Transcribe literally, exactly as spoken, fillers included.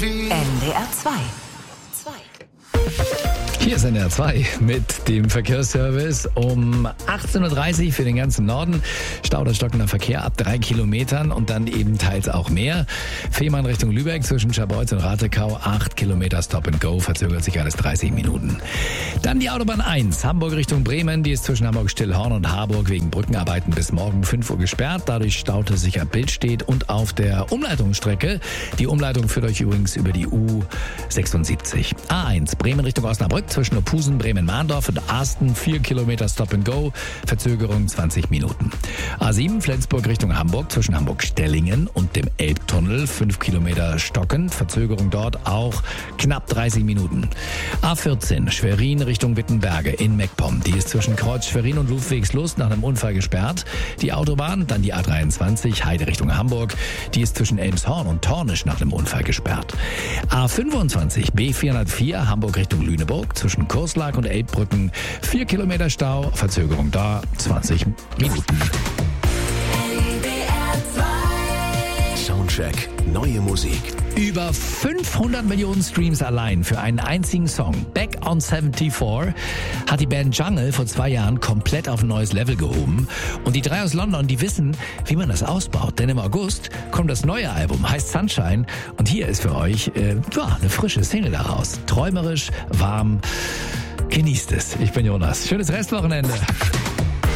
N D R zwei. Hier ist N D R zwei mit dem Verkehrsservice um achtzehn Uhr dreißig für den ganzen Norden. Stau oder stockender Verkehr ab drei Kilometern und dann eben teils auch mehr. Fehmarn Richtung Lübeck zwischen Scharbeutz und Ratekau, acht Kilometer Stop and Go, verzögert sich alles dreißig Minuten. Dann die Autobahn eins, Hamburg Richtung Bremen, die ist zwischen Hamburg-Stillhorn und Harburg wegen Brückenarbeiten bis morgen fünf Uhr gesperrt. Dadurch staute sich ab Bildstedt und auf der Umleitungsstrecke. Die Umleitung führt euch übrigens über die U sechsundsiebzig. A eins, Bremen Richtung Osnabrück zwischen Opusen, Bremen-Mahndorf und Asten, vier Kilometer Stop and Go, Verzögerung zwanzig Minuten. A sieben, Flensburg Richtung Hamburg zwischen Hamburg-Stellingen und dem Elbtunnel, fünf Kilometer stockend, Verzögerung dort auch knapp dreißig Minuten. A vierzehn, Schwerin Richtung Wittenberge in Meckpomm, die ist zwischen Kreuz Schwerin und Ludwigslust nach einem Unfall gesperrt. Die Autobahn, dann die A dreiundzwanzig, Heide Richtung Hamburg, die ist zwischen Elmshorn und Tornisch nach einem Unfall gesperrt. A fünfundzwanzig, B vierhundertvier, Hamburg Richtung Lüneburg, zwischen Kurslag und Elbbrücken, vier Kilometer Stau, Verzögerung da, zwanzig Minuten. Soundcheck, neue Musik. Über fünfhundert Millionen Streams allein für einen einzigen Song. Back on seventy-four hat die Band Jungle vor zwei Jahren komplett auf ein neues Level gehoben. Und die drei aus London, die wissen, wie man das ausbaut. Denn im August kommt das neue Album, heißt Sunshine. Und hier ist für euch äh, ja, eine frische Single daraus. Träumerisch, warm. Genießt es. Ich bin Jonas. Schönes Restwochenende.